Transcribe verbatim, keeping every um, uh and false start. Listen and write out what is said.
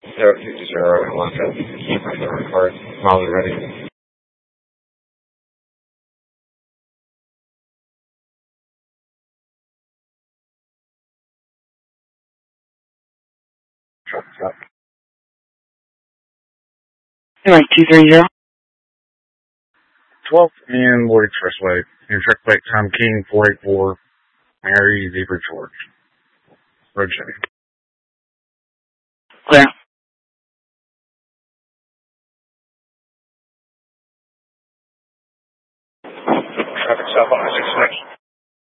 Zero two zero and one seven. Keep the record. Molly ready. Truck stop. Anyway, two three zero. twelfth and Ward Expressway. Your truck plate Tom King four eight four, Mary Zebra George. Road check. Clear.